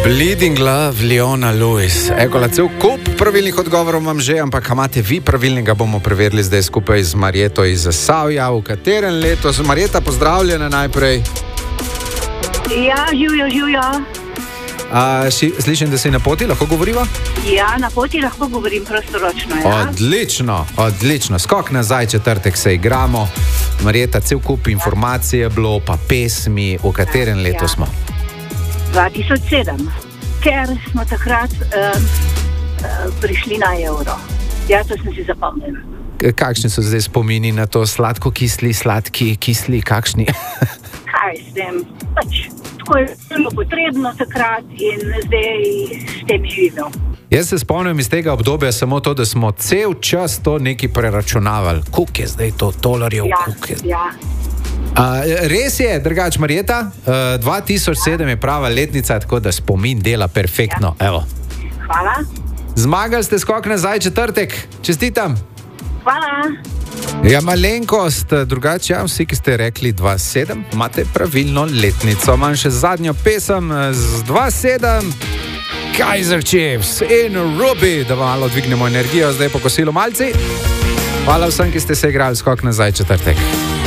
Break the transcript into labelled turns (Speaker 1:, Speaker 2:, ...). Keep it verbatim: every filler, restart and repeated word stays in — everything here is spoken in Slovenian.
Speaker 1: Bleeding Love, Leona Lewis. Ekola, cel kup pravilnih odgovorov imam že, ampak imate vi pravilnega, bomo preverili zdaj skupaj z Marjeto iz Zasavja, v katerem letu. Marjeta, pozdravljena najprej.
Speaker 2: Ja, živjo, živjo.
Speaker 1: A, ši, slišim, da si na poti, lahko govoriva?
Speaker 2: Ja, na poti lahko govorim prostoročno, ja.
Speaker 1: Odlično, odlično. Skok nazaj, četrtek se igramo. Marjeta, cel kup informacije je bilo, pa pesmi, v katerem letu
Speaker 2: Ja.
Speaker 1: smo?
Speaker 2: dva tisoč sedem, ker smo takrat uh, uh, prišli na evro. Ja, to sem si zapomnil.
Speaker 1: K- Kakšni so zdaj spomini na to? Sladko-kisli, sladki, kisli, kakšni?
Speaker 2: Kaj s tem? Pač, tako je bilo potrebno takrat in zdaj s tem živim.
Speaker 1: Jaz se spomnim iz tega obdobja samo to, da smo cel čas to nekaj preračunavali. Koliko je zdaj to tolarjev?
Speaker 2: Ja,
Speaker 1: koliko je...
Speaker 2: ja.
Speaker 1: A, res je, drugač Marjeta, uh, dva tisoč sedem je prava letnica, tako da spomin dela perfektno. Evo.
Speaker 2: Hvala.
Speaker 1: Zmagali ste skok nazaj četrtek, čestitam.
Speaker 2: Hvala.
Speaker 1: Ja, malenkost, drugače, ja, vsi, ki ste rekli dva sedem, imate pravilno letnico. Imam še zadnjo pesem z dva sedem, Kaiser Chiefs in Ruby, da malo dvignemo energijo, zdaj po kosilu malci. Hvala vsem, ki ste se igrali skok nazaj četrtek.